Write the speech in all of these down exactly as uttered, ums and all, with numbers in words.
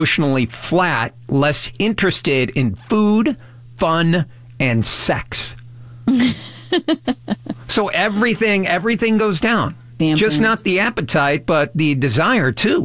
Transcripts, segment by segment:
emotionally flat, less interested in food, fun, and sex. So everything, everything goes down. Dampened. Just not the appetite, but the desire too.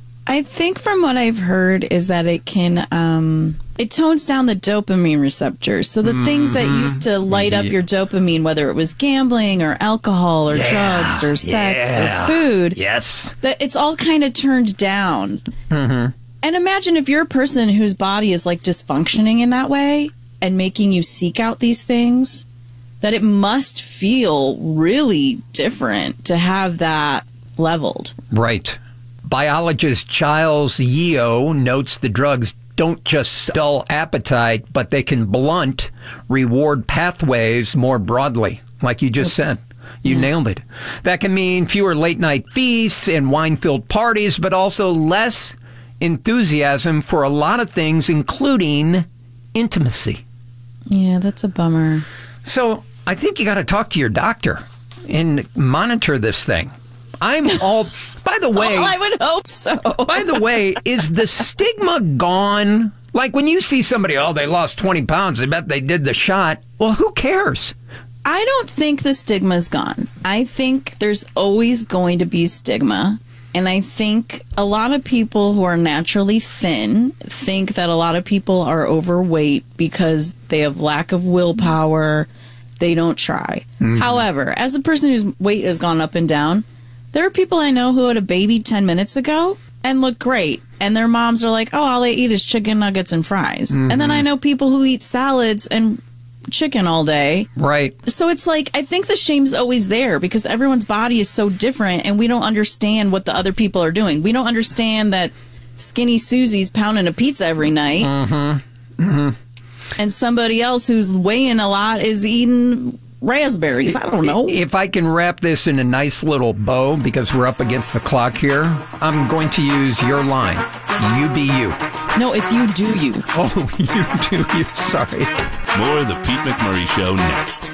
I think from what I've heard is that it can, um, it tones down the dopamine receptors. So the mm-hmm. things that used to light up your dopamine, whether it was gambling or alcohol or yeah. drugs or sex yeah. or food, yes, that it's all kind of turned down. Mm-hmm. And imagine if you're a person whose body is like dysfunctioning in that way and making you seek out these things, that it must feel really different to have that leveled. Right. Biologist Giles Yeo notes the drugs don't just dull appetite, but they can blunt reward pathways more broadly, like you just That's, said. You yeah. nailed it. That can mean fewer late-night feasts and wine-filled parties, but also less enthusiasm for a lot of things, including intimacy. Yeah, that's a bummer. So I think you got to talk to your doctor and monitor this thing. I'm all, by the way. Oh, I would hope so. By the way, is the stigma gone? Like when you see somebody, oh, they lost twenty pounds, I bet they did the shot. Well, who cares? I don't think the stigma's gone. I think there's always going to be stigma. And I think a lot of people who are naturally thin think that a lot of people are overweight because they have lack of willpower. They don't try. Mm-hmm. However, as a person whose weight has gone up and down, there are people I know who had a baby ten minutes ago and look great. And their moms are like, oh, all they eat is chicken nuggets and fries. Mm-hmm. And then I know people who eat salads and chicken all day. Right. So it's like, I think the shame's always there because everyone's body is so different and we don't understand what the other people are doing. We don't understand that Skinny Susie's pounding a pizza every night. Mm-hmm. Mm-hmm. And somebody else who's weighing a lot is eating raspberries. I don't know. If I can wrap this in a nice little bow, because we're up against the clock here, I'm going to use your line. You be you. No, it's you do you. Oh, you do you. Sorry. More of the Pete McMurray Show next.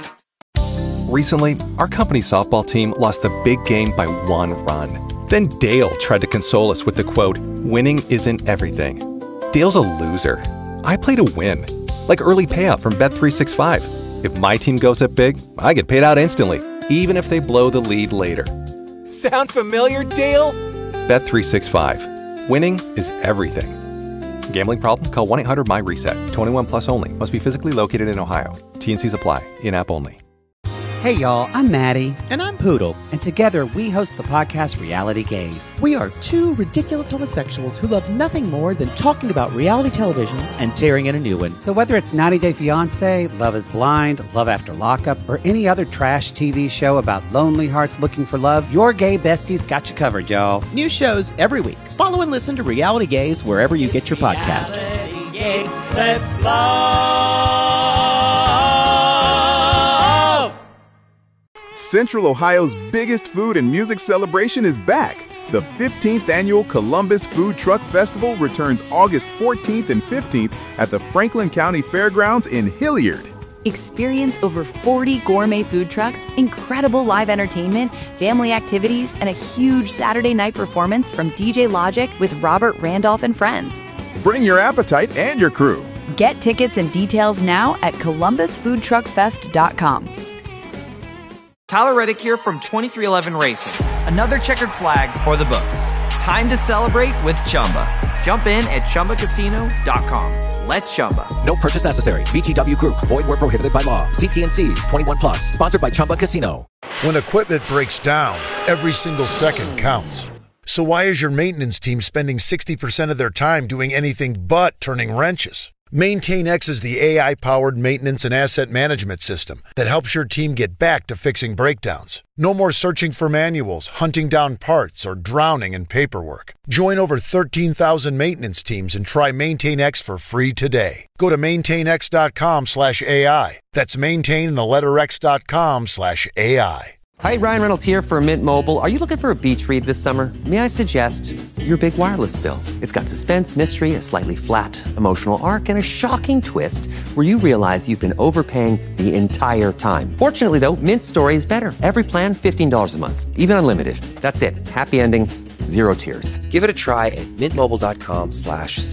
Recently, our company softball team lost a big game by one run. Then Dale tried to console us with the quote, winning isn't everything. Dale's a loser. I play to win. Like early payout from Bet three sixty-five. If my team goes up big, I get paid out instantly, even if they blow the lead later. Sound familiar, Dale? Bet three sixty-five. Winning is everything. Gambling problem? Call one eight hundred my reset. twenty-one plus only. Must be physically located in Ohio. T and C's apply. In-app only. Hey y'all, I'm Maddie. And I'm Poodle. And together we host the podcast Reality Gaze. We are two ridiculous homosexuals who love nothing more than talking about reality television and tearing in a new one. So whether it's ninety day fiancé, Love is Blind, Love After Lockup, or any other trash T V show about lonely hearts looking for love, your gay besties got you covered, y'all. New shows every week. Follow and listen to Reality Gaze wherever you get your podcast. Gaze, let's love. Central Ohio's biggest food and music celebration is back. The fifteenth Annual Columbus Food Truck Festival returns August fourteenth and fifteenth at the Franklin County Fairgrounds in Hilliard. Experience over forty gourmet food trucks, incredible live entertainment, family activities, and a huge Saturday night performance from D J Logic with Robert Randolph and friends. Bring your appetite and your crew. Get tickets and details now at columbus food truck fest dot com. Tyler Reddick here from twenty-three eleven Racing. Another checkered flag for the books. Time to celebrate with Chumba. Jump in at chumba casino dot com. Let's Chumba. No purchase necessary. V G W Group. Void where prohibited by law. See T and C's. twenty-one plus. Sponsored by Chumba Casino. When equipment breaks down, every single second counts. So why is your maintenance team spending sixty percent of their time doing anything but turning wrenches? MaintainX is the A I-powered maintenance and asset management system that helps your team get back to fixing breakdowns. No more searching for manuals, hunting down parts, or drowning in paperwork. Join over thirteen thousand maintenance teams and try MaintainX for free today. Go to maintainx.com slash AI. That's maintain and the letter x.com slash AI. Hi, Ryan Reynolds here for Mint Mobile. Are you looking for a beach read this summer? May I suggest your big wireless bill? It's got suspense, mystery, a slightly flat emotional arc, and a shocking twist where you realize you've been overpaying the entire time. Fortunately, though, Mint's story is better. Every plan, fifteen dollars a month. Even unlimited. That's it. Happy ending. Zero tiers. Give it a try at mintmobile.com slash